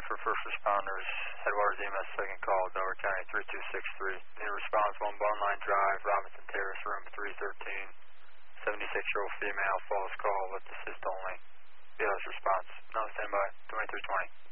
for first responders, Headwaters EMS second call, Delaware County 3263. Need a response 1 Bone Line Drive, Robinson Terrace, room 313. 76-year-old female, falls call with assist only. BLS response. Now standby, 2320.